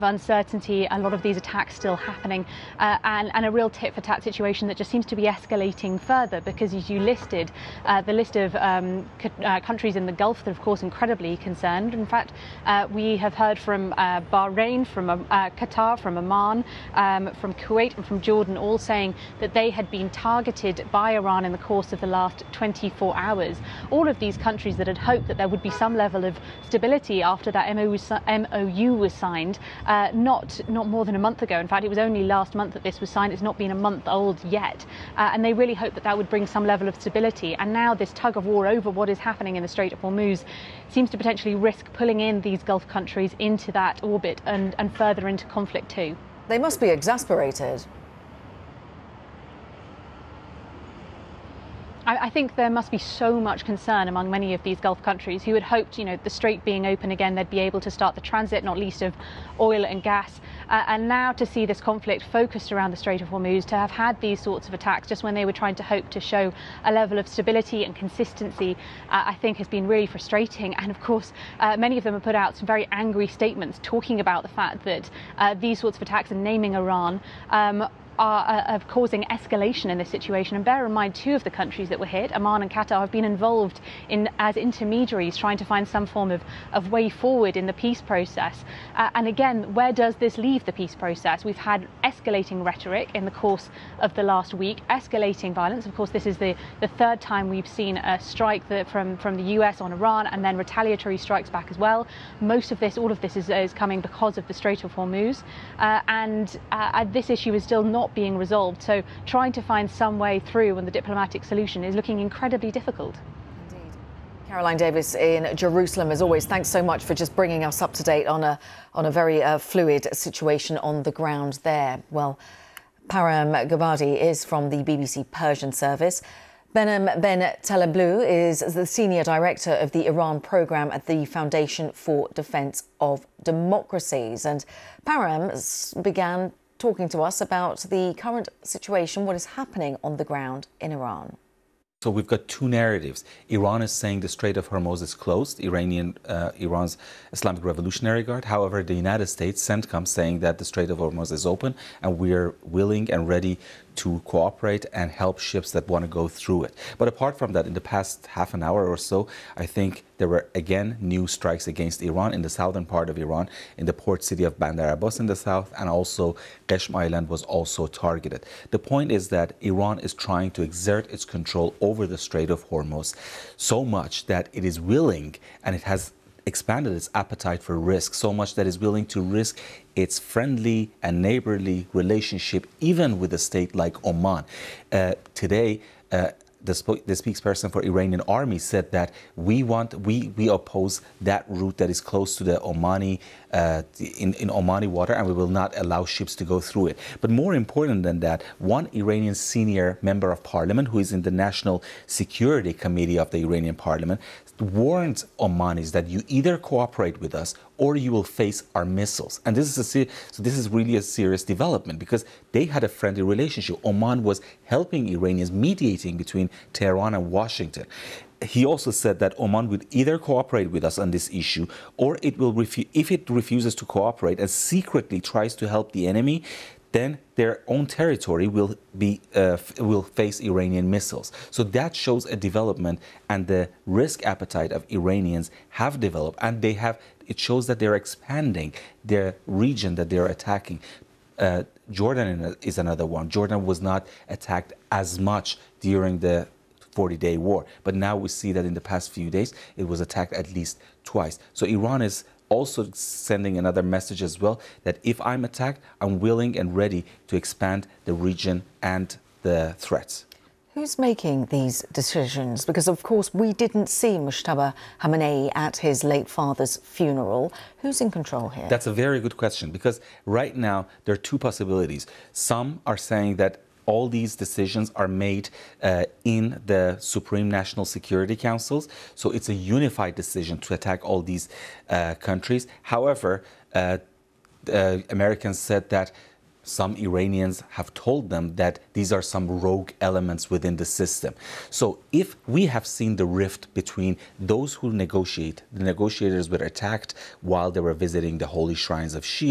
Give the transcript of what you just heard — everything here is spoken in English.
Uncertainty, a lot of these attacks still happening, and a real tit-for-tat situation that just seems to be escalating further, because as you listed, the list of countries in the Gulf that are of course incredibly concerned. In fact, we have heard from Bahrain, from Qatar, from Oman, from Kuwait and from Jordan, all saying that they had been targeted by Iran in the course of the last 24 hours. All of these countries that had hoped that there would be some level of stability after that MOU was signed, not more than a month ago. In fact, it was only last month that this was signed. It's not been a month old yet. And they really hoped that that would bring some level of stability. And now this tug of war over what is happening in the Strait of Hormuz seems to potentially risk pulling in these Gulf countries into that orbit and further into conflict too. They must be exasperated. I think there must be so much concern among many of these Gulf countries who had hoped, the Strait being open again, they'd be able to start the transit, not least of oil and gas. And now to see this conflict focused around the Strait of Hormuz, to have had these sorts of attacks just when they were trying to hope to show a level of stability and consistency, I think has been really frustrating. And of course, many of them have put out some very angry statements talking about the fact that these sorts of attacks and naming Iran are causing escalation in this situation. And bear in mind, two of the countries that were hit, Oman and Qatar, have been involved as intermediaries trying to find some form of way forward in the peace process. And again, where does this leave the peace process? We've had escalating rhetoric in the course of the last week, escalating violence. Of course, this is the third time we've seen a strike from the US on Iran, and then retaliatory strikes back as well. All of this is coming because of the Strait of Hormuz. And this issue is still not being resolved. So trying to find some way through on the diplomatic solution is looking incredibly difficult. Indeed. Caroline Davis in Jerusalem, as always, thanks so much for just bringing us up to date on a very fluid situation on the ground there. Well, Param Gabadi is from the BBC Persian service. Behnam Ben Taleblu is the Senior Director of the Iran Programme at the Foundation for Defence of Democracies. And Param began talking to us about the current situation, what is happening on the ground in Iran. So we've got two narratives. Iran is saying the Strait of Hormuz is closed, Iran's Islamic Revolutionary Guard. However, the United States, CENTCOM, saying that the Strait of Hormuz is open and we're willing and ready to cooperate and help ships that want to go through it. But apart from that, in the past half an hour or so, I think there were again new strikes against Iran in the southern part of Iran, in the port city of Bandar Abbas in the south, and also Qeshm Island was also targeted. The point is that Iran is trying to exert its control over the Strait of Hormuz so much that it is willing, and it has expanded its appetite for risk so much that is willing to risk its friendly and neighborly relationship even with a state like Oman. Today, the spokesperson for Iranian army said that we oppose that route that is close to the Omani in Omani water, and we will not allow ships to go through it. But more important than that, one Iranian senior member of parliament, who is in the National Security Committee of the Iranian parliament, warned Omanis that you either cooperate with us or you will face our missiles. And this is really a serious development, because they had a friendly relationship. Oman was helping Iranians, mediating between Tehran and Washington. He also said that Oman would either cooperate with us on this issue, or it will if it refuses to cooperate and secretly tries to help the enemy, then their own territory will face Iranian missiles. So that shows a development, and the risk appetite of Iranians have developed, and it shows that they're expanding their region that they're attacking. Jordan is another one. Jordan was not attacked as much during the 40-day war, but now we see that in the past few days it was attacked at least twice. So Iran is also sending another message as well, that if I'm attacked, I'm willing and ready to expand the region and the threats. Who's making these decisions? Because, of course, we didn't see Mujtaba Khamenei at his late father's funeral. Who's in control here? That's a very good question, because right now there are two possibilities. Some are saying that all these decisions are made in the Supreme National Security Councils. So it's a unified decision to attack all these countries. However, Americans said that some Iranians have told them that these are some rogue elements within the system. So if we have seen the rift between those who negotiate, the negotiators were attacked while they were visiting the holy shrines of Shia,